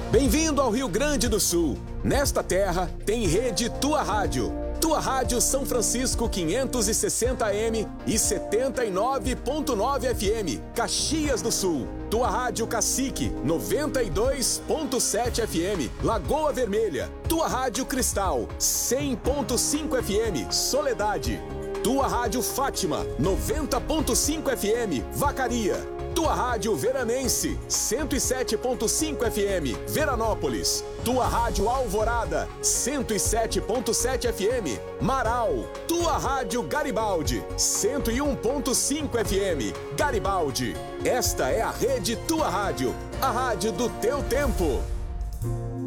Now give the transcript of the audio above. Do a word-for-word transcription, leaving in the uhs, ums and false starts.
Bem-vindo ao Rio Grande do Sul. Nesta terra tem rede Tua Rádio. Tua Rádio São Francisco quinhentos e sessenta A M e setenta e nove ponto nove F M, Caxias do Sul. Tua Rádio Cacique, noventa e dois ponto sete F M, Lagoa Vermelha. Tua Rádio Cristal, cem ponto cinco F M, Soledade. Tua Rádio Fátima, noventa ponto cinco F M, Vacaria. Tua Rádio Veranense, cento e sete ponto cinco F M, Veranópolis. Tua Rádio Alvorada, cento e sete ponto sete F M, Marau. Tua Rádio Garibaldi, cento e um ponto cinco F M, Garibaldi. Esta é a rede Tua Rádio, a rádio do teu tempo.